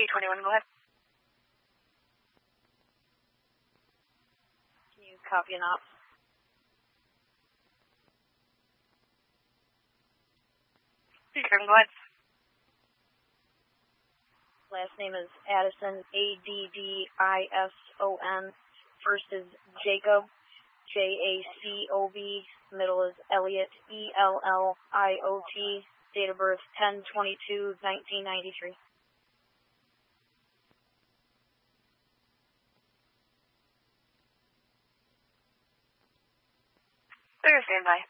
321, go ahead. Can you copy an op? Go ahead. Last name is Addison, Addison. First is Jacob, Jacob. Middle is Elliot, Elliot. Date of birth 10/22/1993. Clear, standby.